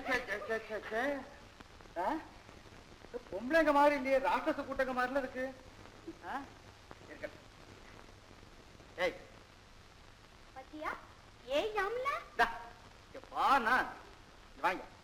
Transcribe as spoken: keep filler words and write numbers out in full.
பொம்பளைங்க மாதிரி இல்லையே, ராட்சச கூட்டங்க மாதிரில இருக்கு. ஏய் பத்தியா ஏய் ஜாம்ல வா நான் வாங்க